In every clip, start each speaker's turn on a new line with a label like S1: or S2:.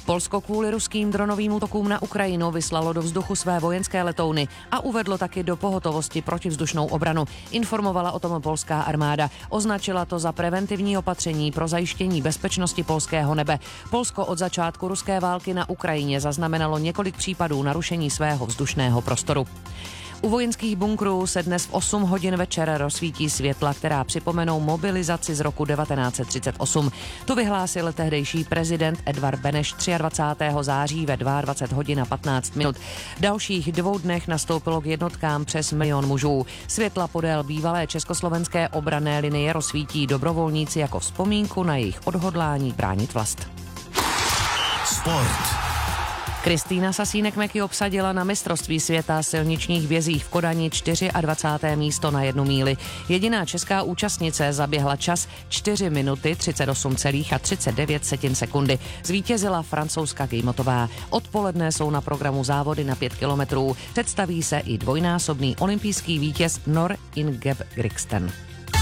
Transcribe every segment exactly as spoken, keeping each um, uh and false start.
S1: Polsko kvůli ruským dronovým útokům na Ukrajinu vyslalo do vzduchu své vojenské letouny a uvedlo taky do pohotovosti protivzdušnou obranu. Informovala o tom polská armáda. Označila to za preventivní opatření pro zajištění bezpečnosti polského nebe. Polsko od začátku ruské války na Ukrajině zaznamenalo několik případů narušení svého vzdušného prostoru. U vojenských bunkrů se dnes v osm hodin večer rozsvítí světla, která připomenou mobilizaci z roku devatenáct set třicet osm. To vyhlásil tehdejší prezident Edvard Beneš dvacátého třetího září ve dvacet dva hodin a patnáct minut. V dalších dvou dnech nastoupilo k jednotkám přes milion mužů. Světla podél bývalé československé obranné linie rozsvítí dobrovolníci jako vzpomínku na jejich odhodlání bránit vlast.
S2: Sport.
S1: Kristýna Sasínek-Meky obsadila na mistrovství světa silničních vězích v Kodani dvacáté čtvrté místo na jednu míli. Jediná česká účastnice zaběhla čas čtyři minuty třicet osm celých třicet devět setin sekundy. Zvítězila francouzská Gejmotová. Odpoledne jsou na programu závody na pět kilometrů. Představí se i dvojnásobný olympijský vítěz Nor Ingebrigtsen.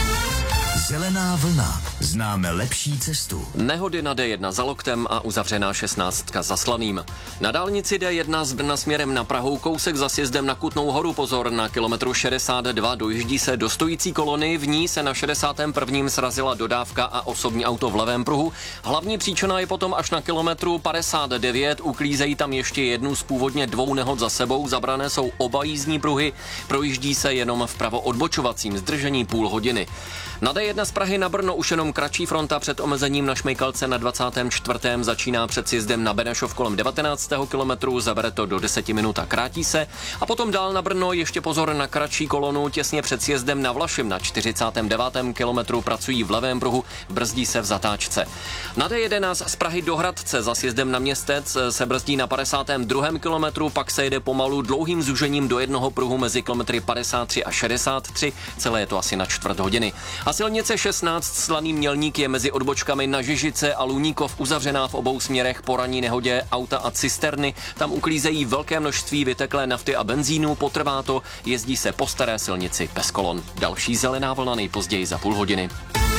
S2: Zelená vlna. Známe lepší cestu.
S3: Nehody na D jedna za Loktem a uzavřená šestnáctka za Slaným. Na dálnici D jedna z Brna směrem na Prahu kousek za sjezdem na Kutnou Horu. Pozor, na kilometru šedesát dva dojíždí se do stojící kolony. V ní se na šedesátém prvním srazila dodávka a osobní auto v levém pruhu. Hlavní příčina je potom až na kilometru padesát devět. Uklízejí tam ještě jednu z původně dvou nehod za sebou. Zabrané jsou oba jízdní pruhy. Projíždí se jenom vpravo odbočovacím, zdržení půl hodiny. Na D jedna z Prahy na Brno už jenom kratší fronta před omezením na Šmejkalce na dvacátém čtvrtém začíná před sjezdem na Benešov kolem devatenáctého kilometru, zabere to do deseti minut a krátí se. A potom dál na Brno ještě pozor na kratší kolonu těsně před sjezdem na Vlašim na čtyřicátém devátém kilometru pracují v levém pruhu, brzdí se v zatáčce. Na D jedenáct z Prahy do Hradce za sjezdem na Městec se brzdí na padesátém druhém kilometru, pak se jede pomalu dlouhým zužením do jednoho pruhu mezi kilometry padesát tři a šedesát tři, celé je to asi na čtvrt hodiny. A silnice šestnáct Slaný Mělník je mezi odbočkami na Žižice a Luníkov uzavřená v obou směrech po ranní nehodě auta a cisterny. Tam uklízejí velké množství vyteklé nafty a benzínu, potrvá to, jezdí se po staré silnici bez kolon. Další zelená vlna nejpozději za půl hodiny.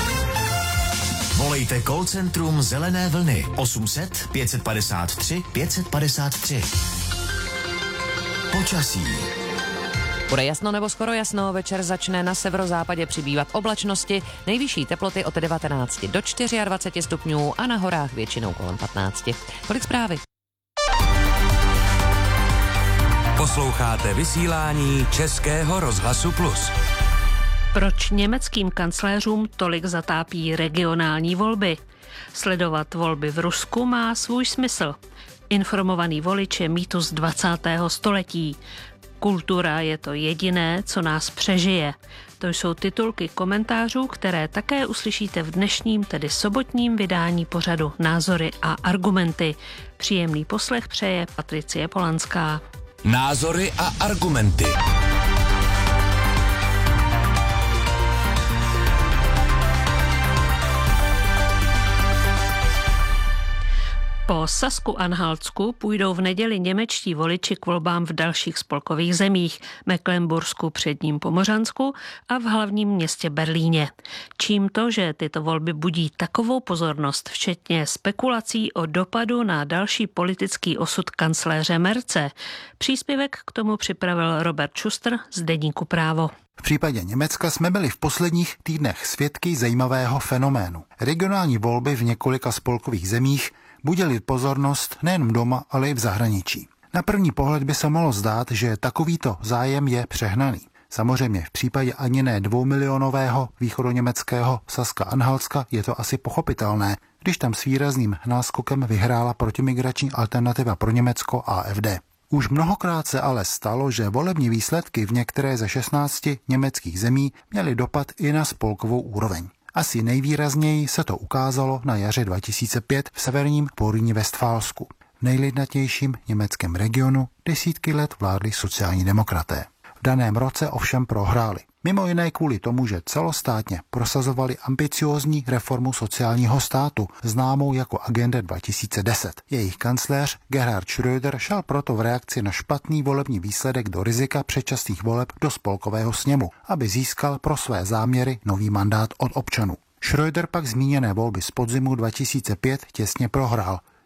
S2: Volejte call centrum Zelené vlny osm set pět padesát tři pět padesát tři. Počasí.
S1: Bude jasno nebo skoro jasno, večer začne na severozápadě přibývat oblačnosti, nejvyšší teploty od devatenácti do dvaceti čtyř stupňů a na horách většinou kolem patnácti. Tolik zprávy.
S4: Posloucháte vysílání Českého rozhlasu Plus.
S5: Proč německým kancléřům tolik zatápí regionální volby? Sledovat volby v Rusku má svůj smysl. Informovaný volič je mýtus dvacátého století. Kultura je to jediné, co nás přežije. To jsou titulky komentářů, které také uslyšíte v dnešním, tedy sobotním vydání pořadu Názory a argumenty. Příjemný poslech přeje Patricie Polanská.
S4: Názory a argumenty.
S5: Po Sasku-Anhaltsku půjdou v neděli němečtí voliči k volbám v dalších spolkových zemích, Mecklenbursku, Předním Pomořansku a v hlavním městě Berlíně. Čím to, že tyto volby budí takovou pozornost, včetně spekulací o dopadu na další politický osud kancléře Merze? Příspěvek k tomu připravil Robert Schuster z deníku Právo.
S6: V případě Německa jsme byli v posledních týdnech svědky zajímavého fenoménu. Regionální volby v několika spolkových zemích budily pozornost nejen doma, ale i v zahraničí. Na první pohled by se mohlo zdát, že takovýto zájem je přehnaný. Samozřejmě v případě ani ne dvoumilionového východoněmeckého Saska-Anhaltska je to asi pochopitelné, když tam s výrazným náskokem vyhrála protimigrační alternativa pro Německo A F D. Už mnohokrát se ale stalo, že volební výsledky v některé ze šestnácti německých zemí měly dopad i na spolkovou úroveň. Asi nejvýrazněji se to ukázalo na jaře dva tisíce pět v severním Porýní-Vestfálsku, nejlidnatějším německém regionu desítky let vládli sociální demokraté. V daném roce ovšem prohráli. Mimo jiné kvůli tomu, že celostátně prosazovali ambiciózní reformu sociálního státu, známou jako Agenda dva tisíce deset. Jejich kancléř Gerhard Schröder šel proto v reakci na špatný volební výsledek do rizika předčasných voleb do spolkového sněmu, aby získal pro své záměry nový mandát od občanů. Schröder pak zmíněné volby z podzimu dva tisíce pět těsně prohrál.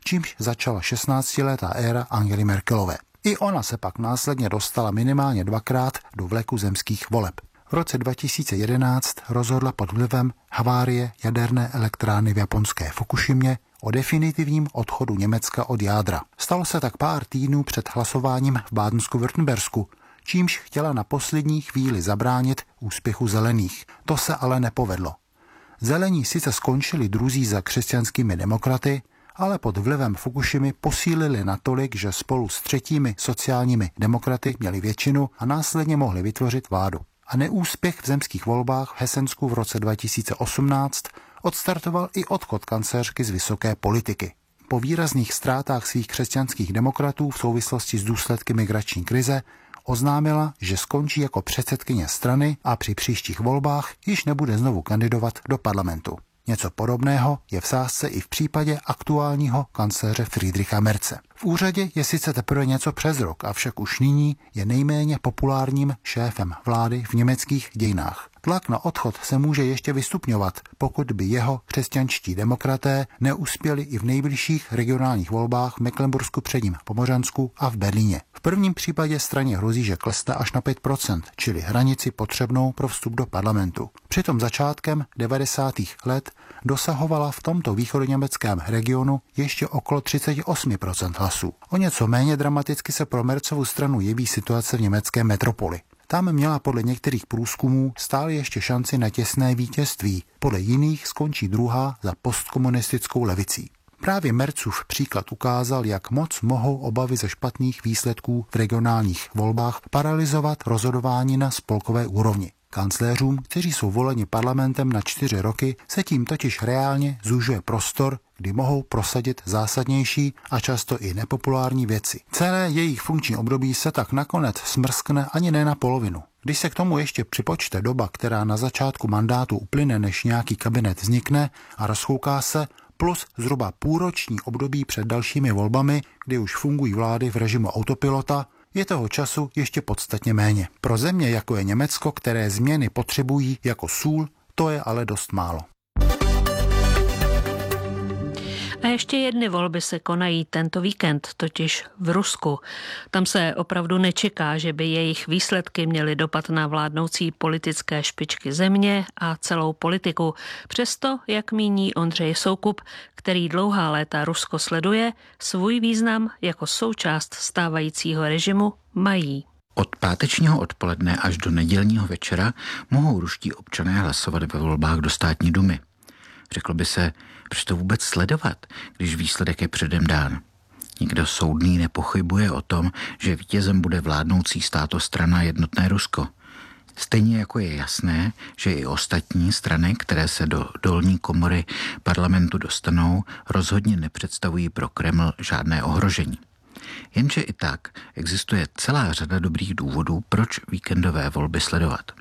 S6: čímž začala šestnáctiletá éra Angely Merkelové. I ona se pak následně dostala minimálně dvakrát do vleku zemských voleb. V roce dva tisíce jedenáct rozhodla pod vlivem havárie jaderné elektrárny v japonské Fukushimě o definitivním odchodu Německa od jádra. Stalo se tak pár týdnů před hlasováním v Bádensku-Württembersku, čímž chtěla na poslední chvíli zabránit úspěchu zelených. To se ale nepovedlo. Zelení sice skončili druzí za křesťanskými demokraty, ale pod vlivem Fukushimy posílili natolik, že spolu s třetími sociálními demokraty měli většinu a následně mohli vytvořit vládu. A neúspěch v zemských volbách v Hessensku v roce dva tisíce osmnáct odstartoval i odchod kancléřky z vysoké politiky. Po výrazných ztrátách svých křesťanských demokratů v souvislosti s důsledky migrační krize oznámila, že skončí jako předsedkyně strany a při příštích volbách již nebude znovu kandidovat do parlamentu. Něco podobného je v sázce i v případě aktuálního kancléře Friedricha Merze. V úřadě je sice teprve něco přes rok, avšak už nyní je nejméně populárním šéfem vlády v německých dějinách. Tlak na odchod se může ještě vystupňovat, pokud by jeho křesťanští demokraté neuspěli i v nejbližších regionálních volbách v Mecklenbursku předním Pomořansku a v Berlíně. V prvním případě straně hrozí, že klesne až na pět procent, čili hranici potřebnou pro vstup do parlamentu. Přitom začátkem devadesátých let dosahovala v tomto východoněmeckém regionu ještě okolo třicet osm procent hlasů. O něco méně dramaticky se pro Merzovu stranu jeví situace v německé metropoli. Tam měla podle některých průzkumů stále ještě šanci na těsné vítězství, podle jiných skončí druhá za postkomunistickou levicí. Právě Merzův příklad ukázal, jak moc mohou obavy ze špatných výsledků v regionálních volbách paralyzovat rozhodování na spolkové úrovni. Kancléřům, kteří jsou voleni parlamentem na čtyři roky, se tím totiž reálně zúžuje prostor, kdy mohou prosadit zásadnější a často i nepopulární věci. Celé jejich funkční období se tak nakonec smrskne ani ne na polovinu. Když se k tomu ještě připočte doba, která na začátku mandátu uplyne, než nějaký kabinet vznikne a rozchouká se, plus zhruba půlroční období před dalšími volbami, kdy už fungují vlády v režimu autopilota, je toho času ještě podstatně méně. Pro země, jako je Německo, které změny potřebují jako sůl, to je ale dost málo.
S5: A ještě jedny volby se konají tento víkend, totiž v Rusku. Tam se opravdu nečeká, že by jejich výsledky měly dopad na vládnoucí politické špičky země a celou politiku. Přesto, jak míní Ondřej Soukup, který dlouhá léta Rusko sleduje, svůj význam jako součást stávajícího režimu mají.
S7: Od pátečního odpoledne až do nedělního večera mohou ruští občané hlasovat ve volbách do státní dumy. Řeklo by se, proč to vůbec sledovat, když výsledek je předem dán. Nikdo soudný nepochybuje o tom, že vítězem bude vládnoucí státostrana Jednotné Rusko. Stejně jako je jasné, že i ostatní strany, které se do dolní komory parlamentu dostanou, rozhodně nepředstavují pro Kreml žádné ohrožení. Jenže i tak existuje celá řada dobrých důvodů, proč víkendové volby sledovat.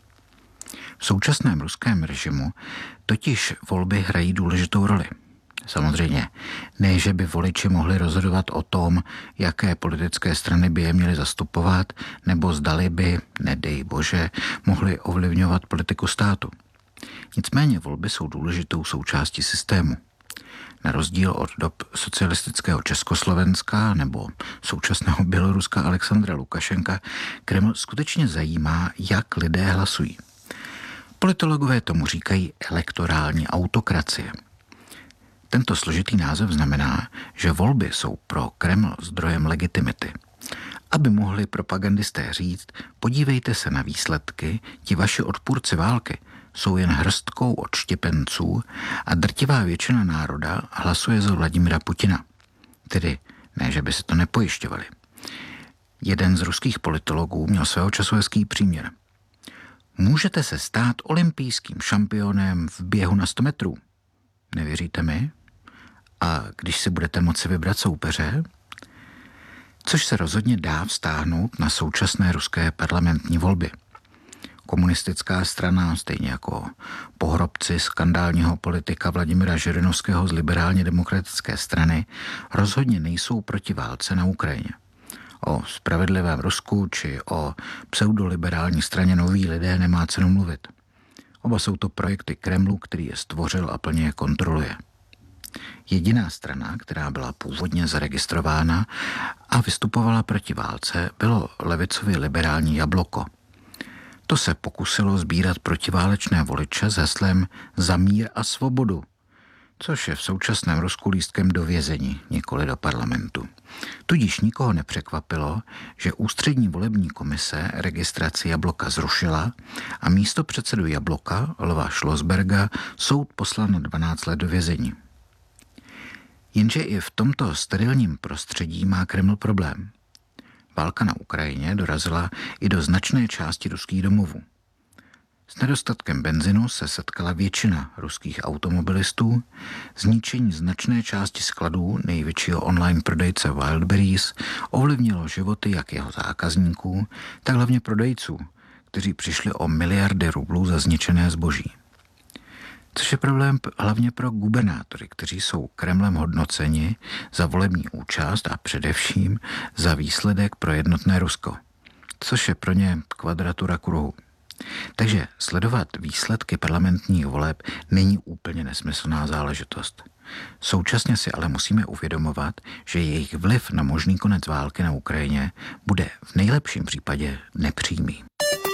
S7: V současném ruském režimu totiž volby hrají důležitou roli. Samozřejmě ne, že by voliči mohli rozhodovat o tom, jaké politické strany by je měly zastupovat, nebo zdali by, nedej bože, mohli ovlivňovat politiku státu. Nicméně volby jsou důležitou součástí systému. Na rozdíl od dob socialistického Československa nebo současného Běloruska Alexandra Lukašenka, Kreml skutečně zajímá, jak lidé hlasují. Politologové tomu říkají elektorální autokracie. Tento složitý název znamená, že volby jsou pro Kreml zdrojem legitimity. Aby mohli propagandisté říct, podívejte se na výsledky, ti vaši odpůrci války jsou jen hrstkou odštěpenců a drtivá většina národa hlasuje za Vladimira Putina. Tedy ne, že by se to nepojišťovali. Jeden z ruských politologů měl svého času hezký příměr. Můžete se stát olympijským šampionem v běhu na sto metrů. Nevěříte mi? A když si budete moci vybrat soupeře? Což se rozhodně dá vztáhnout na současné ruské parlamentní volby. Komunistická strana, stejně jako pohrobci skandálního politika Vladimira Žirinovského z liberálně demokratické strany, rozhodně nejsou proti válce na Ukrajině. O spravedlivém Rusku či o pseudoliberální straně Noví lidé nemá cenu mluvit. Oba jsou to projekty Kremlu, který je stvořil a plně je kontroluje. Jediná strana, která byla původně zaregistrována a vystupovala proti válce, bylo levicově liberální Jabloko. To se pokusilo sbírat protiválečné voliče s heslem Za mír a svobodu, což je v současném Rusku lístkem do vězení, nikoli do parlamentu. Tudíž nikoho nepřekvapilo, že ústřední volební komise registraci Jabloka zrušila a místo předsedu Jabloka, Lva Schlossberga, soud poslal na dvanáct let do vězení. Jenže i v tomto sterilním prostředí má Kreml problém. Válka na Ukrajině dorazila i do značné části ruských domovů. S nedostatkem benzinu se setkala většina ruských automobilistů, zničení značné části skladů největšího online prodejce Wildberries ovlivnilo životy jak jeho zákazníků, tak hlavně prodejců, kteří přišli o miliardy rublů za zničené zboží. Což je problém hlavně pro gubernátory, kteří jsou Kremlem hodnoceni za volební účast a především za výsledek pro jednotné Rusko, což je pro ně kvadratura kruhu. Takže sledovat výsledky parlamentních voleb není úplně nesmyslná záležitost. Současně si ale musíme uvědomovat, že jejich vliv na možný konec války na Ukrajině bude v nejlepším případě nepřímý.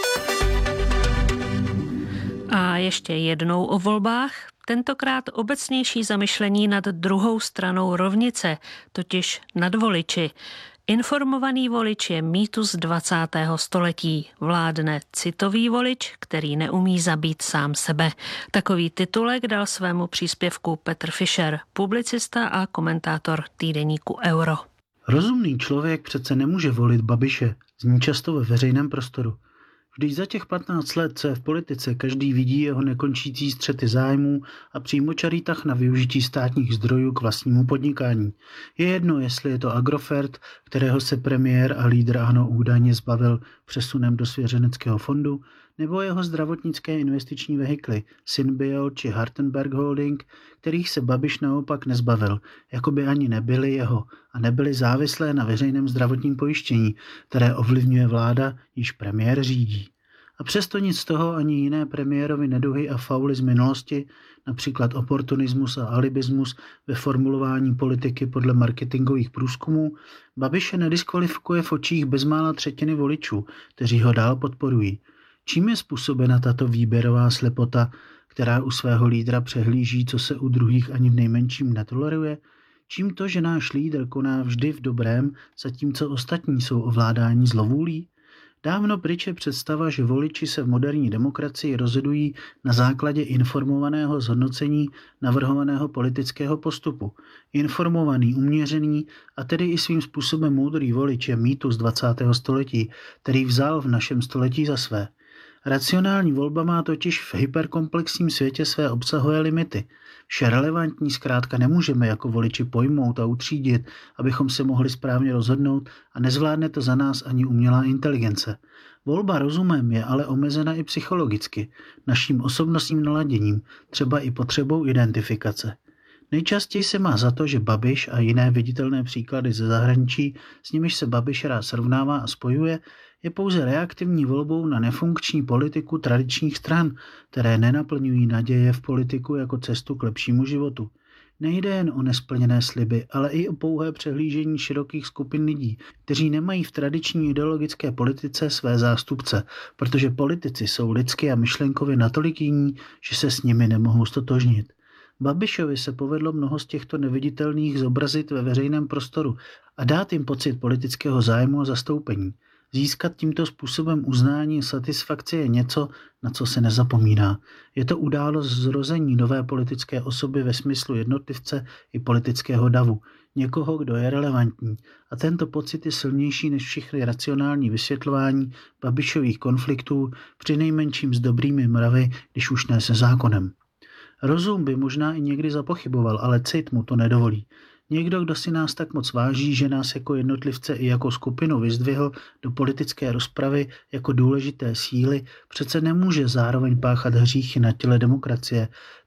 S5: A ještě jednou o volbách, tentokrát obecnější zamyšlení nad druhou stranou rovnice, totiž nad voliči. Informovaný volič je mýtus dvacátého století. Vládne citový volič, který neumí zabít sám sebe. Takový titulek dal svému příspěvku Petr Fischer, publicista a komentátor týdeníku Euro.
S8: Rozumný člověk přece nemůže volit Babiše, zní často ve veřejném prostoru. Vždyť za těch patnáct let, co je v politice, každý vidí jeho nekončící střety zájmů a přímočarý tah na využití státních zdrojů k vlastnímu podnikání. Je jedno, jestli je to Agrofert, kterého se premiér a lídr ANO údajně zbavil přesunem do svěřeneckého fondu, nebo jeho zdravotnické investiční vehikly Synbio či Hartenberg Holding, kterých se Babiš naopak nezbavil, jako by ani nebyly jeho a nebyly závislé na veřejném zdravotním pojištění, které ovlivňuje vláda, již premiér řídí. A přesto nic z toho ani jiné premiérovi neduhy a fauly z minulosti, například oportunismus a alibismus ve formulování politiky podle marketingových průzkumů, Babiše nediskvalifikuje v očích bezmála třetiny voličů, kteří ho dál podporují. Čím je způsobena tato výběrová slepota, která u svého lídra přehlíží, co se u druhých ani v nejmenším netoleruje? Čím to, že náš lídr koná vždy v dobrém, zatímco ostatní jsou ovládání zlovůlí? Dávno pryč je představa, že voliči se v moderní demokracii rozhodují na základě informovaného zhodnocení navrhovaného politického postupu. Informovaný, uměřený a tedy i svým způsobem moudrý volič je mýtus dvacátého století, který vzal v našem století za své. Racionální volba má totiž v hyperkomplexním světě své obsahové limity. Vše relevantní zkrátka nemůžeme jako voliči pojmout a utřídit, abychom se mohli správně rozhodnout a nezvládne to za nás ani umělá inteligence. Volba rozumem je ale omezena i psychologicky, naším osobnostním naladěním, třeba i potřebou identifikace. Nejčastěji se má za to, že Babiš a jiné viditelné příklady ze zahraničí, s nimiž se Babiš rád srovnává a spojuje, je pouze reaktivní volbou na nefunkční politiku tradičních stran, které nenaplňují naděje v politiku jako cestu k lepšímu životu. Nejde jen o nesplněné sliby, ale i o pouhé přehlížení širokých skupin lidí, kteří nemají v tradiční ideologické politice své zástupce, protože politici jsou lidsky a myšlenkově natolik jiní, že se s nimi nemohou stotožnit. Babišovi se povedlo mnoho z těchto neviditelných zobrazit ve veřejném prostoru a dát jim pocit politického zájmu a zastoupení. Získat tímto způsobem uznání a satisfakci je něco, na co se nezapomíná. Je to událost zrození nové politické osoby ve smyslu jednotlivce i politického davu. Někoho, kdo je relevantní. A tento pocit je silnější než všechny racionální vysvětlování Babišových konfliktů, přinejmenším s dobrými mravy, když už ne se zákonem. Rozum by možná i někdy zapochyboval, ale cit mu to nedovolí. Někdo, kdo si nás tak moc váží, že nás jako jednotlivce i jako skupinu vyzdvihl do politické rozpravy jako důležité síly, přece nemůže zároveň páchat hříchy na těle demokracie,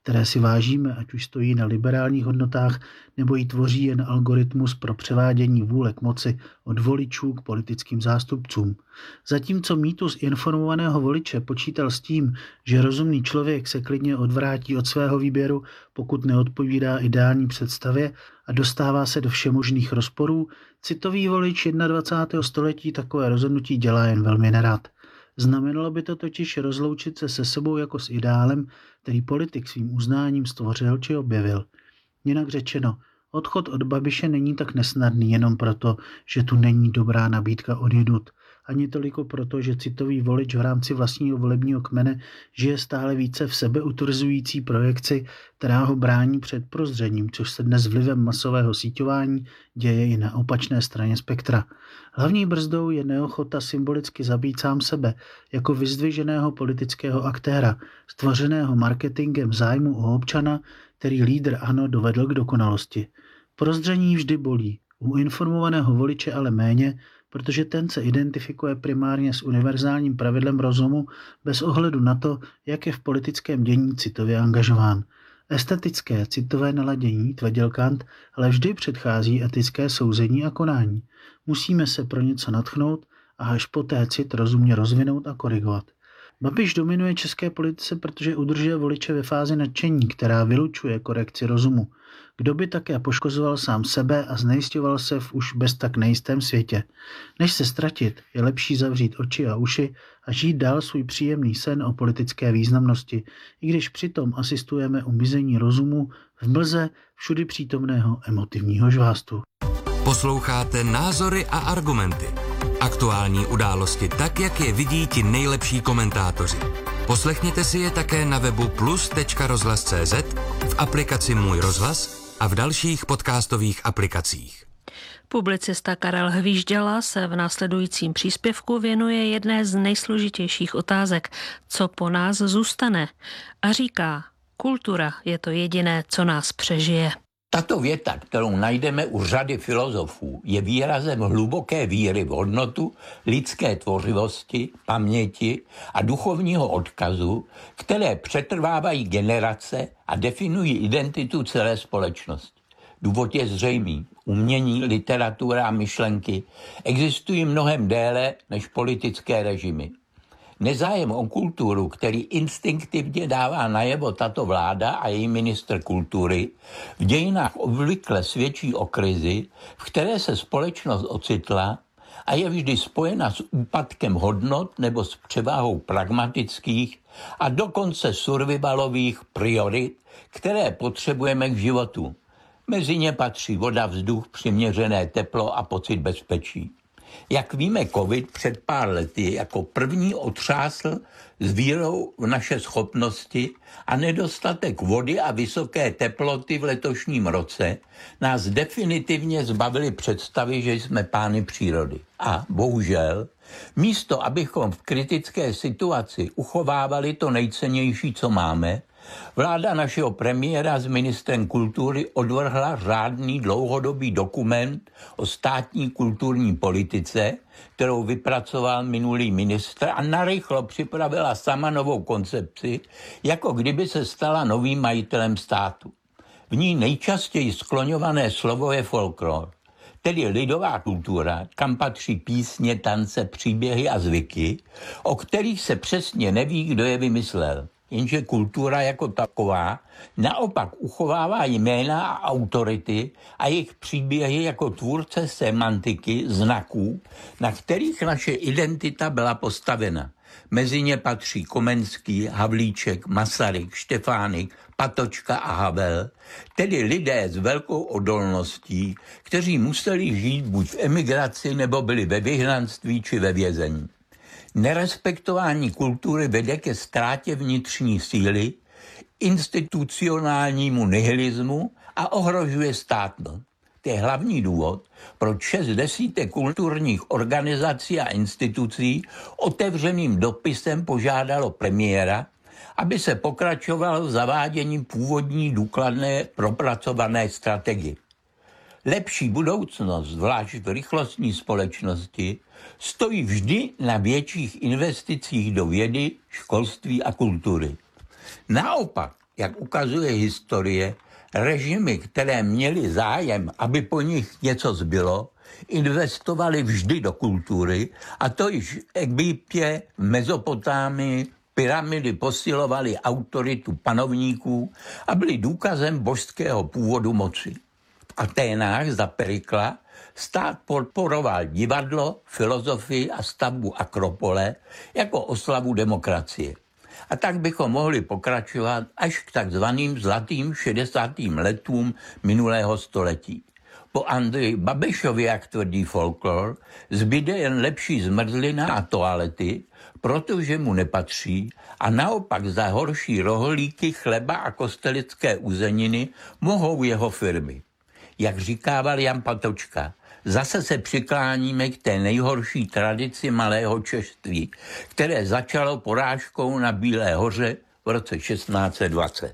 S8: které si vážíme, ať už stojí na liberálních hodnotách, nebo ji tvoří jen algoritmus pro převádění vůle k moci od voličů k politickým zástupcům. Zatímco mýtus informovaného voliče počítal s tím, že rozumný člověk se klidně odvrátí od svého výběru, pokud neodpovídá ideální představě a dostává se do všemožných rozporů, citový volič dvacátého prvního století takové rozhodnutí dělá jen velmi nerad. Znamenalo by to totiž rozloučit se se sebou jako s ideálem, který politik svým uznáním stvořil či objevil. Jinak řečeno, odchod od Babiše není tak nesnadný jenom proto, že tu není dobrá nabídka odjinud, ani toliko proto, že citový volič v rámci vlastního volebního kmene žije stále více v sebeutvrzující projekci, která ho brání před prozřením, což se dnes vlivem masového síťování děje i na opačné straně spektra. Hlavní brzdou je neochota symbolicky zabít sám sebe jako vyzdviženého politického aktéra, stvořeného marketingem zájmu o občana, který lídr ANO dovedl k dokonalosti. Prozření vždy bolí, u informovaného voliče ale méně, protože ten se identifikuje primárně s univerzálním pravidlem rozumu bez ohledu na to, jak je v politickém dění citově angažován. Estetické citové naladění, tvrdil Kant, ale vždy předchází etické souzení a konání. Musíme se pro něco nadchnout a až poté cit rozumně rozvinout a korigovat. Babiš dominuje české politice, protože udržuje voliče ve fázi nadšení, která vylučuje korekci rozumu. Kdo by také poškozoval sám sebe a znejisťoval se v už bez tak nejistém světě. Než se ztratit, je lepší zavřít oči a uši a žít dál svůj příjemný sen o politické významnosti, i když přitom asistujeme u mizení rozumu v mlze všudy přítomného emotivního žvástu.
S4: Posloucháte Názory a argumenty. Aktuální události tak, jak je vidí ti nejlepší komentátoři. Poslechněte si je také na webu plus tečka rozhlas tečka cé zet, v aplikaci Můj rozhlas a v dalších podcastových aplikacích.
S5: Publicista Karel Hvížděla se v následujícím příspěvku věnuje jedné z nejsložitějších otázek, co po nás zůstane. A říká, kultura je to jediné, co nás přežije.
S9: Tato věta, kterou najdeme u řady filozofů, je výrazem hluboké víry v hodnotu lidské tvořivosti, paměti a duchovního odkazu, které přetrvávají generace a definují identitu celé společnosti. Důvod je zřejmý. Umění, literatura a myšlenky existují mnohem déle než politické režimy. Nezájem o kulturu, který instinktivně dává najevo tato vláda a její ministr kultury, v dějinách obvykle svědčí o krizi, v které se společnost ocitla a je vždy spojena s úpadkem hodnot nebo s převáhou pragmatických a dokonce survivalových priorit, které potřebujeme k životu. Mezi ně patří voda, vzduch, přiměřené teplo a pocit bezpečí. Jak víme, covid před pár lety jako první otřásl s vírou v naše schopnosti a nedostatek vody a vysoké teploty v letošním roce nás definitivně zbavili představy, že jsme pány přírody. A bohužel, místo abychom v kritické situaci uchovávali to nejcennější, co máme, vláda našeho premiéra s ministrem kultury odvrhla řádný dlouhodobý dokument o státní kulturní politice, kterou vypracoval minulý ministr a narychlo připravila sama novou koncepci, jako kdyby se stala novým majitelem státu. V ní nejčastěji skloňované slovo je folklor, tedy lidová kultura, kam patří písně, tance, příběhy a zvyky, o kterých se přesně neví, kdo je vymyslel. Jenže kultura jako taková naopak uchovává jména a autority a jejich příběhy jako tvůrce semantiky, znaků, na kterých naše identita byla postavena. Mezi ně patří Komenský, Havlíček, Masaryk, Štefánik, Patočka a Havel, tedy lidé s velkou odolností, kteří museli žít buď v emigraci nebo byli ve vyhnanství či ve vězení. Nerespektování kultury vede ke ztrátě vnitřní síly, institucionálnímu nihilismu a ohrožuje státnost. To je hlavní důvod, proč šest desítek kulturních organizací a institucí otevřeným dopisem požádalo premiéra, aby se pokračovalo v zavádění původní důkladné propracované strategie. Lepší budoucnost, zvlášť v rychlostní společnosti, stojí vždy na větších investicích do vědy, školství a kultury. Naopak, jak ukazuje historie, režimy, které měly zájem, aby po nich něco zbylo, investovali vždy do kultury, a to již v Egyptě, v Mezopotámii, pyramidy posilovaly autoritu panovníků a byly důkazem božského původu moci. V Aténách za Perikla stát podporoval divadlo, filozofii a stavbu Akropole jako oslavu demokracie. A tak bychom mohli pokračovat až k takzvaným zlatým šedesátým letům minulého století. Po Andreji Babišovi, jak tvrdí folklor, zbyde jen lepší zmrzlina a toalety, protože mu nepatří, a naopak za horší rohlíky, chleba a kostelické uzeniny mohou jeho firmy. Jak říkával Jan Patočka, zase se přikláníme k té nejhorší tradici malého češství, které začalo porážkou na Bílé hoře v roce šestnáct set dvacet.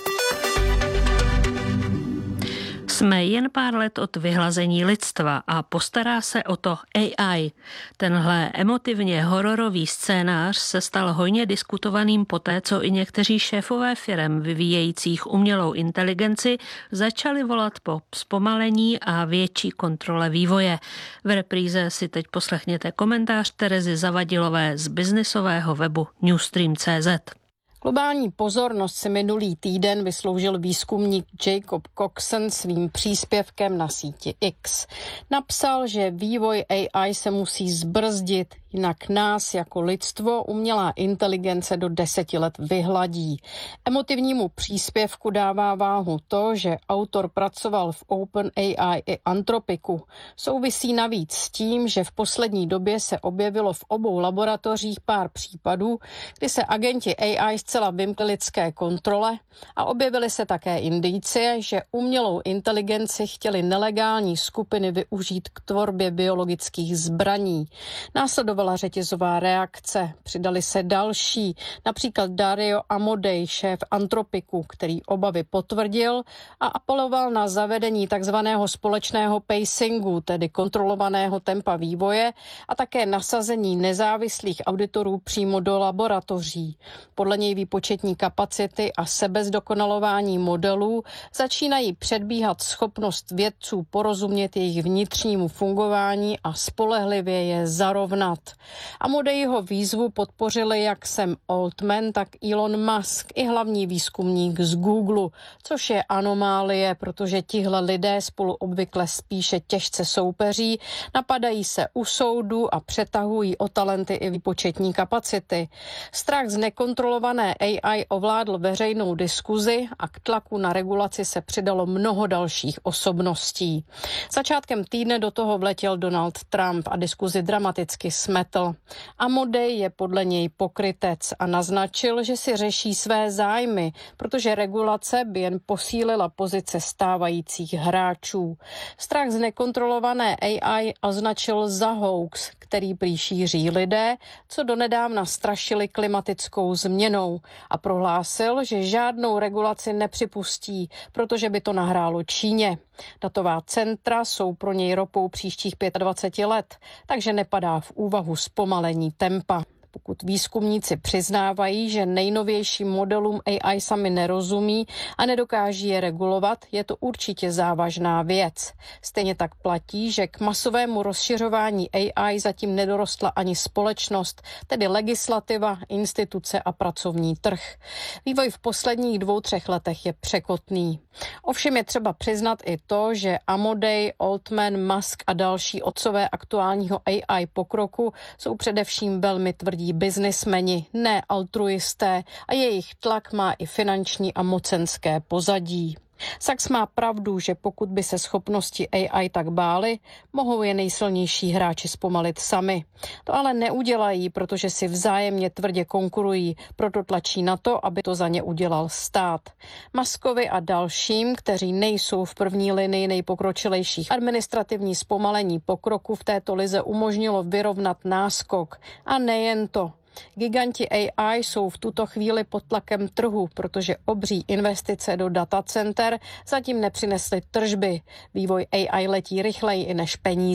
S5: Jsme jen pár let od vyhlazení lidstva a postará se o to A I. Tenhle emotivně hororový scénář se stal hojně diskutovaným poté, co i někteří šéfové firem vyvíjejících umělou inteligenci začali volat po zpomalení a větší kontrole vývoje. V repríze si teď poslechněte komentář Terezy Zavadilové z biznisového webu Newstream tečka cé zet.
S10: Globální pozornost si minulý týden vysloužil výzkumník Jacob Coxon svým příspěvkem na síti X. Napsal, že vývoj A I se musí zbrzdit, jinak nás jako lidstvo umělá inteligence do deseti let vyhladí. Emotivnímu příspěvku dává váhu to, že autor pracoval v OpenAI i Anthropicu. Souvisí navíc s tím, že v poslední době se objevilo v obou laboratořích pár případů, kdy se agenti A I zcela vymkli lidské kontrole a objevily se také indicie, že umělou inteligenci chtěly nelegální skupiny využít k tvorbě biologických zbraní. Následovala řetězová reakce, přidali se další, například Dario Amodei, šéf Anthropicu, který obavy potvrdil a apeloval na zavedení takzvaného společného pacingu, tedy kontrolovaného tempa vývoje, a také nasazení nezávislých auditorů přímo do laboratoří. Podle něj výpočetní kapacity a sebezdokonalování modelů začínají předbíhat schopnost vědců porozumět jejich vnitřnímu fungování a spolehlivě je zarovnat. Amodeiho výzvu podpořili jak Sam Altman, tak Elon Musk i hlavní výzkumník z Google, což je anomálie, protože tihle lidé spolu obvykle spíše těžce soupeří, napadají se u soudu a přetahují o talenty i výpočetní kapacity. Strach z nekontrolované A I ovládl veřejnou diskuzi a k tlaku na regulaci se přidalo mnoho dalších osobností. Začátkem týdne do toho vletěl Donald Trump a diskuzi dramaticky smetl. Amodei je podle něj pokrytec a naznačil, že si řeší své zájmy, protože regulace by jen posílila pozice stávajících hráčů. Strach z nekontrolované A I označil za hoax, který prý šíří lidé, co donedávna strašili klimatickou změnou, a prohlásil, že žádnou regulaci nepřipustí, protože by to nahrálo Číně. Datová centra jsou pro něj ropou příštích dvacet pět let, takže nepadá v úvahu zpomalení tempa. Pokud výzkumníci přiznávají, že nejnovějším modelům A I sami nerozumí a nedokáží je regulovat, je to určitě závažná věc. Stejně tak platí, že k masovému rozšiřování A I zatím nedorostla ani společnost, tedy legislativa, instituce a pracovní trh. Vývoj v posledních dvou, třech letech je překotný. Ovšem je třeba přiznat i to, že Amodei, Altman, Musk a další otcové aktuálního A I pokroku jsou především velmi tvrdí biznismeni, ne altruisté, a jejich tlak má i finanční a mocenské pozadí. Sachs má pravdu, že pokud by se schopnosti A I tak bály, mohou je nejsilnější hráči zpomalit sami. To ale neudělají, protože si vzájemně tvrdě konkurují, proto tlačí na to, aby to za ně udělal stát. Muskovi a dalším, kteří nejsou v první linii nejpokročilejších, administrativní zpomalení pokroku v této lize umožnilo vyrovnat náskok. A nejen to. Giganti A I jsou v tuto chvíli pod tlakem trhu, protože obří investice do datacenter zatím nepřinesly tržby. Vývoj A I letí rychleji i než peníze.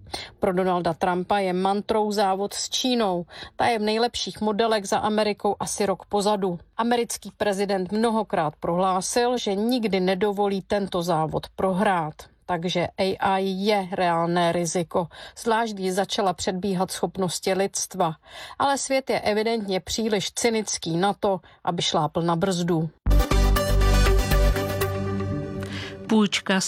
S10: Pro Donalda Trumpa je mantrou závod s Čínou. Ta je v nejlepších modelech za Amerikou asi rok pozadu. Americký prezident mnohokrát prohlásil, že nikdy nedovolí tento závod prohrát. Takže A I je reálné riziko, zvlášť když začala předbíhat schopnosti lidstva. Ale svět je evidentně příliš cynický na to, aby šlápl na brzdu.
S5: Půjčka